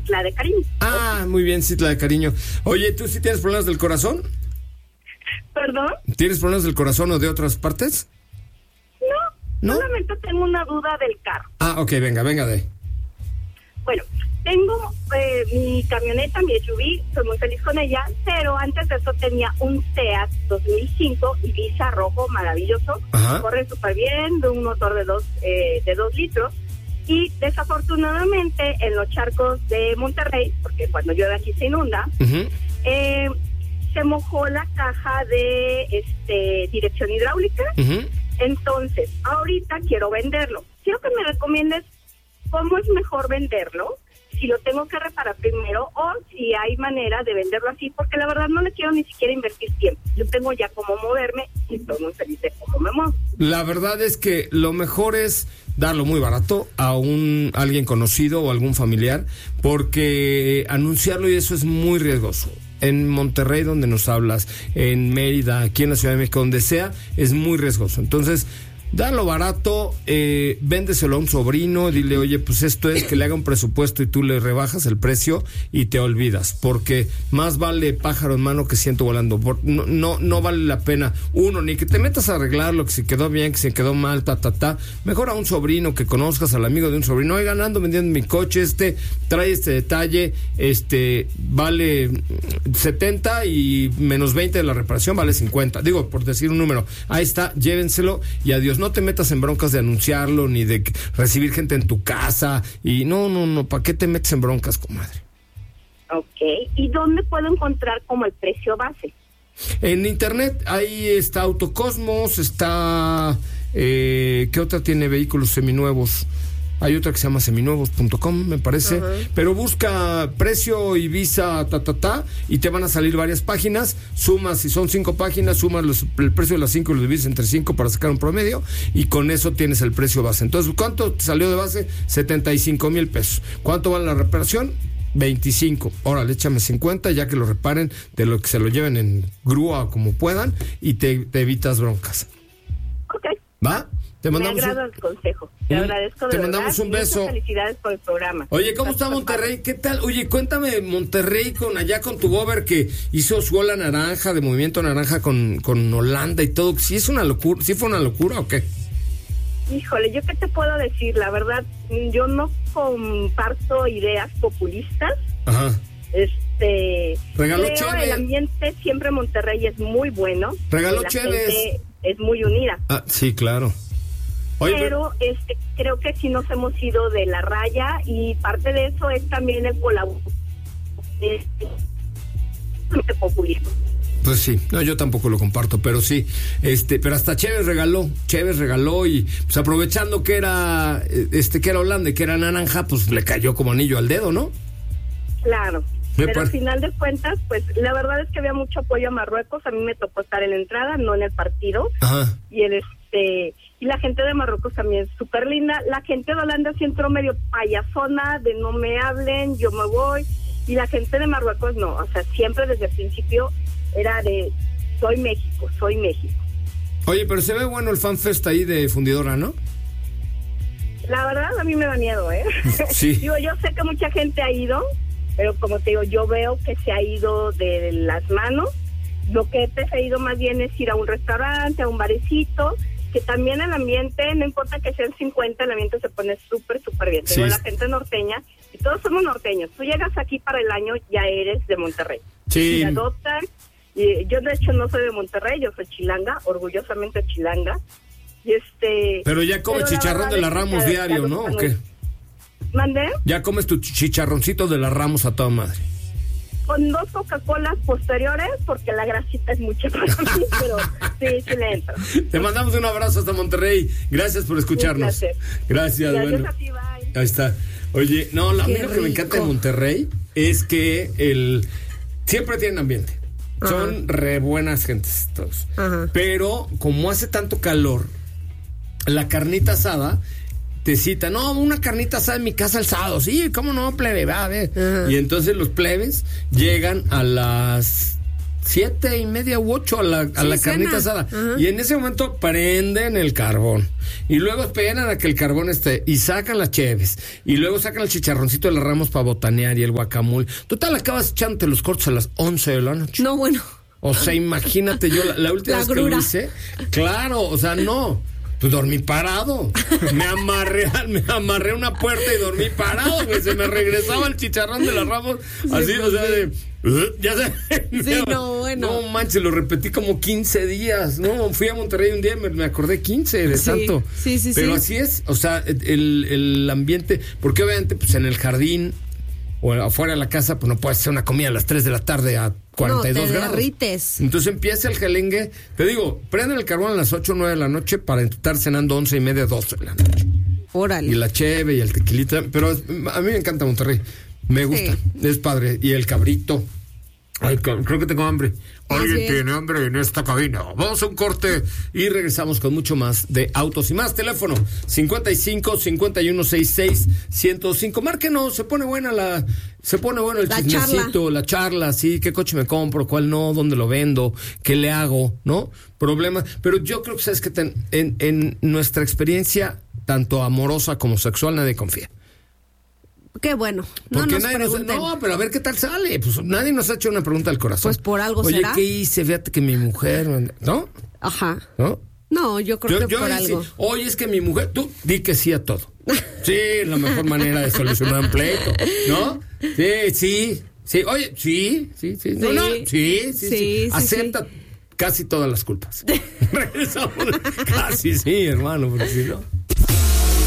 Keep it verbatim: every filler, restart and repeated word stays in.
Citla de Cariño. Ah, muy bien, Citla de Cariño. Oye, ¿tú sí tienes problemas del corazón? ¿Perdón? ¿Tienes problemas del corazón o de otras partes? No, ¿no? Solamente tengo una duda del carro. Ah, ok, venga, venga de ahí. Bueno, tengo eh, mi camioneta, mi S U V, soy muy feliz con ella, pero antes de eso tenía un SEAT dos mil cinco Ibiza rojo maravilloso. Ajá. Corre súper bien, de un motor de dos, eh, de dos litros. Y desafortunadamente en los charcos de Monterrey, porque cuando llueve aquí se inunda, uh-huh. eh, se mojó la caja de este dirección hidráulica. Uh-huh. Entonces, ahorita quiero venderlo. Quiero que me recomiendes cómo es mejor venderlo, si lo tengo que reparar primero o si hay manera de venderlo así, porque la verdad no le quiero ni siquiera invertir tiempo. Yo tengo ya cómo moverme y estoy muy feliz de cómo me muevo. La verdad es que lo mejor es darlo muy barato a un alguien conocido o algún familiar, porque anunciarlo y eso es muy riesgoso. En Monterrey, donde nos hablas, en Mérida, aquí en la Ciudad de México, donde sea, es muy riesgoso. Entonces, dalo barato, eh, véndeselo a un sobrino, dile, oye, pues esto es, que le haga un presupuesto y tú le rebajas el precio y te olvidas, porque más vale pájaro en mano que ciento volando. No, no, no vale la pena, uno, ni que te metas a arreglarlo, que si quedó bien, que si quedó mal, ta, ta, ta. Mejor a un sobrino que conozcas, al amigo de un sobrino, oiga, ando vendiendo mi coche, este, trae este detalle, este, vale setenta y menos veinte de la reparación, vale cincuenta. Digo, por decir un número, ahí está, llévenselo y adiós. No te metas en broncas de anunciarlo, ni de recibir gente en tu casa. Y no, no, no, ¿para qué te metes en broncas, comadre? Ok, ¿y dónde puedo encontrar como el precio base? En internet, ahí está Autocosmos, está... Eh, ¿qué otra tiene vehículos seminuevos? Hay otra que se llama seminuevos punto com, me parece. Uh-huh. Pero busca precio Ibiza, ta, ta, ta, y te van a salir varias páginas. Sumas, si son cinco páginas, sumas los, el precio de las cinco y lo divides entre cinco para sacar un promedio, y con eso tienes el precio base. Entonces, ¿cuánto te salió de base? setenta y cinco mil pesos. ¿Cuánto vale la reparación? veinticinco. Órale, échame cincuenta, ya que lo reparen, de lo que se lo lleven en grúa como puedan, y te, te evitas broncas. Ok. ¿Va? Te mandamos Me agrada un... el consejo. Te un... agradezco de Te verdad. mandamos un beso. Felicidades por el programa. Oye, ¿cómo está Monterrey? ¿Qué tal? Oye, cuéntame Monterrey con allá con tu Gober que hizo su ola naranja, de Movimiento Naranja con, con Holanda y todo. ¿Sí es una locura? ¿Sí fue una locura o qué? Híjole, ¿yo qué te puedo decir? La verdad, yo no comparto ideas populistas. Ajá. Este... Regaló creo cheve. El ambiente siempre en Monterrey es muy bueno. Regaló la cheves. gente es muy unida. Ah, sí, claro. Oye, pero este, creo que sí nos hemos ido de la raya, y parte de eso es también el colaborar este populismo. Pues sí, no, yo tampoco lo comparto, pero sí, este, pero hasta Chévez regaló, Chévez regaló, y pues aprovechando que era, este, que era Holanda y que era naranja, pues le cayó como anillo al dedo, ¿no? Claro. Me pero par... al final de cuentas, pues la verdad es que había mucho apoyo a Marruecos. A mí me tocó estar en la entrada, no en el partido. Ajá. Y el este y la gente de Marruecos también es súper linda. La gente de Holanda sí entró medio payasona, de no me hablen, yo me voy. Y la gente de Marruecos no, o sea, siempre desde el principio era de soy México, soy México. Oye, pero se ve bueno el FanFest ahí de Fundidora, ¿no? La verdad a mí me da miedo, ¿eh? Sí. Digo, yo sé que mucha gente ha ido, pero como te digo, yo veo que se ha ido de las manos. Lo que he preferido más bien es ir a un restaurante, a un barecito, que también el ambiente, no importa que sean cincuenta, el ambiente se pone súper, súper bien. Sí. Tengo la gente norteña, y todos somos norteños. Tú llegas aquí para el año, ya eres de Monterrey. Sí. Y adoptan. Y yo, de hecho, no soy de Monterrey, yo soy chilanga, orgullosamente chilanga. Y este... Pero ya comes pero chicharrón la de la Ramos ya, diario, ya ¿no? ¿O qué? ¿Mandé? Ya comes tu chicharroncito de la Ramos a toda madre. Con dos Coca-Colas posteriores, porque la grasita es mucha para mí, pero sí, sí le entro. Te mandamos un abrazo hasta Monterrey. Gracias por escucharnos. Gracias. Gracias bueno. a ti, bye. Ahí está. Oye, no, a mí lo que me encanta de Monterrey es que el siempre tienen ambiente. Ajá. Son re buenas gentes todos. Ajá. Pero como hace tanto calor, la carnita asada te cita, no, una carnita asada en mi casa el sábado, sí, cómo no, plebe, va a ver. Uh-huh. Y entonces los plebes llegan a las siete y media u ocho a la, a Sí, la cena. carnita asada. Ajá. Y en ese momento prenden el carbón. Y luego esperan a que el carbón esté. Y sacan las cheves. Y luego sacan el chicharroncito de las ramos para botanear y el guacamole. Total, acabas echándote los cortes a las once de la noche. No, bueno. O sea, imagínate, yo la, la última La vez que grura. lo hice, claro, o sea, no. Pues dormí parado. Me amarré, a- me amarré a una puerta y dormí parado, güey. Se me regresaba el chicharrón de las ramos. Así, pues o sea, de. "Uh", ya sé. Sí, no, bueno. No manches, lo repetí como quince días. No, fui a Monterrey un día y me, me acordé quince de Sí, tanto. sí, sí, Pero sí. así es, o sea, el, el ambiente. Porque obviamente, pues en el jardín o afuera de la casa, pues no puedes hacer una comida a las tres de la tarde a cuarenta y dos no, te grados. derrites. Entonces empieza el gelengue. Te digo, prenden el carbón a las ocho o nueve de la noche para estar cenando once y media, doce de la noche. Órale. Y la cheve y el tequilita. Pero es- a mí me encanta Monterrey. Me gusta. Sí. Es padre. Y el cabrito. Ay, ca- creo que tengo hambre. ¿Alguien Así es. tiene hambre en esta cabina? Vamos a un corte y regresamos con mucho más de autos y más. Teléfono cincuenta y cinco, cincuenta y uno, sesenta y seis, ciento cinco. Márquenos, se pone buena la, se pone bueno el La chismecito, la charla, sí, qué coche me compro, cuál no, dónde lo vendo, qué le hago, ¿no? Problemas. Pero yo creo que sabes que ten- en, en nuestra experiencia, tanto amorosa como sexual, nadie confía. Qué bueno. No Porque nos nadie nos, pregunten. no, pero a ver qué tal sale. Pues nadie nos ha hecho una pregunta al corazón. Pues por algo Oye, será. ¿qué hice? Fíjate que mi mujer, ¿no? Ajá. ¿No? No, yo creo Yo, que yo por ahí sí, algo. oye, es que mi mujer, tú di que sí a todo. Sí, es la mejor manera de solucionar un pleito, ¿no? Sí, sí, sí, oye, sí, sí, sí, no, Sí. no, sí, sí, sí, Sí, sí, acepta casi todas las culpas. Regresamos, casi sí, hermano, porque si no.